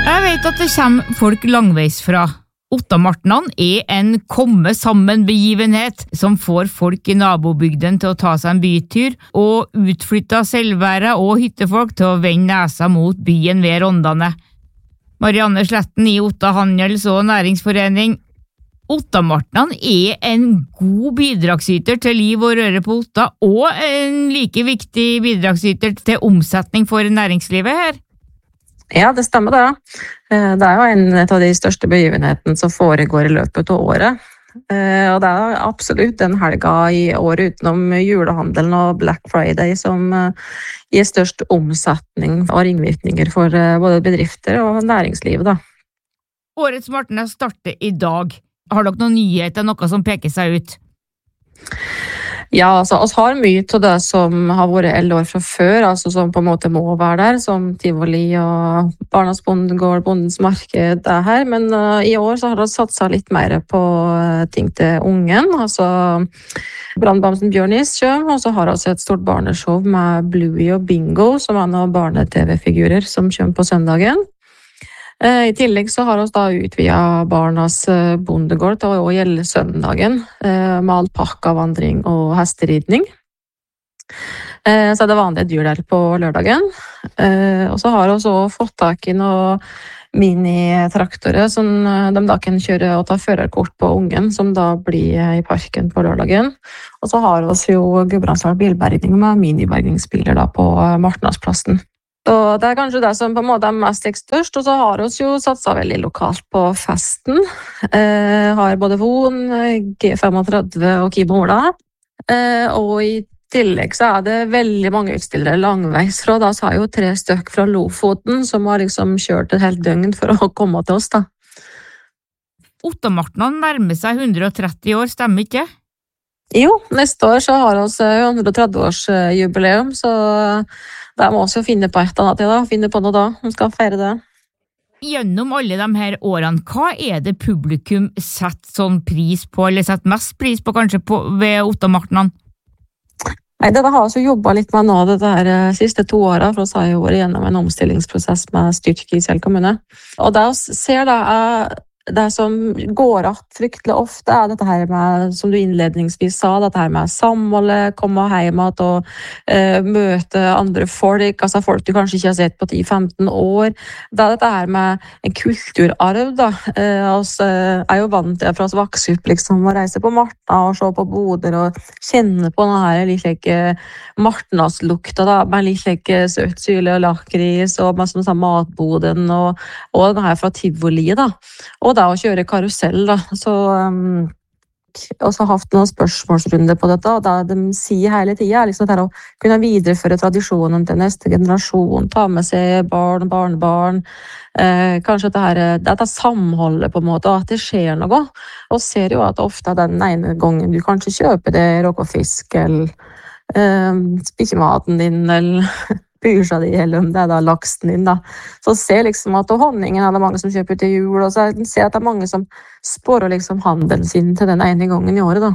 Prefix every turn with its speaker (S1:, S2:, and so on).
S1: Jeg vet at det kommer folk langveis fra. Ottamartnan en komme sammen-begivenhet som får folk i nabobygden til å ta seg en bytur, og utflytta selvvære og hyttefolk til å vende nesa mot byen ved Rondane. Marianne Sletten i Otta Handels- og Næringsforening. Ottamartnan en god bidragsyter til liv og røre på Otta, og en like viktig bidragsyter til omsetning for næringslivet her.
S2: Ja, det stemmer det. Det jo en av de største begivenhetene som foregår i løpet av året. Og det absolutt den helga i året utenom julehandelen og Black Friday som gir størst omsetning og ringvirkninger for både bedrifter og næringslivet da.
S1: Årets Martna starter i dag. Har dere noen nyheter, noe som peker seg ut?
S2: Ja, altså, vi har mye til det som har vært 11 år fra før, altså som på en måte må være der, som Tivoli og Barnas bondegård, Bondens marked her, men i år så har vi satset litt mer på ting til ungen, altså Brandbamsen Bjørnis kommer, og så har vi et stort barneshow med Bluey og Bingo, som noen barne-tv-figurer som kommer på søndagen. I tillegg så har vi da utvidet Barnas bondegård til å gjelde søndagen med alpakkavandring og hesteridning. Så det vanlige dyr der på lørdagen. Og så har vi også fått tak i noen mini-traktorer som de da kan kjøre og ta førerkort på ungen, som da blir i parken på lørdagen. Og så har vi jo Gudbrandsdal bilbergning med minibergningsbiler da på Martnadsplassen. Så det kanskje det som på en måte mest størst, og så har vi jo satset veldig lokalt på festen. Har både Von, G35 og Kibo Hola. Og i tillegg så det veldig mange utstillere langveis fra. Da så har jo 3 stykk fra Lofoten som har liksom kjørt et helt døgn for å komme til oss da.
S1: Ottamartnan nærmer seg 130 år, stemmer ikke?
S2: Jo, neste år så har vi 130-årsjubileum, så da må vi jo finne på et eller annet da, finne på noe da, vi skal feire det.
S1: Gjennom alle de her årene, hva det publikum setter sånn pris på, eller setter mest pris på kanskje ved Ottamartnan?
S2: Nei, det har vi jo jobbet litt med nå det her siste 2 årene, for vi har jo vært gjennom en omstillingsprosess med styrt Kinsel kommune. Og det vi ser da det som går att fryktelig ofte dette her med, som du innledningsvis sa, dette her med samholdet, komme hjem og møte andre folk, altså folk du kanskje ikke har sett på 10-15 år. Det dette her med en kulturarv da. Vi jo vant til fra oss vokse opp liksom, å reise på Martna og se på boder og kjenne på denne her litt like Martnadslukta da, med litt like søt syle og lakris og med sånn matboden og den her fra Tivoli da. Og da å kjøre karusell da, så også har haft noen spørsmålsrunder på dette, og da de sier hele tiden liksom det å kunne videreføre tradisjonen til neste generasjon, ta med seg barn, barnebarn, kanskje dette samholdet på en måte, og at det skjer noe, og ser jo at ofte den ene gangen du kanskje kjøper det råkåfisk, eller spikker maten din, eller byrsa di, eller om det da laksen din da. Så ser liksom at honningen det mange som kjøper til jul, og så ser at det mange som spårer liksom handelen sin til den ene gangen i året da.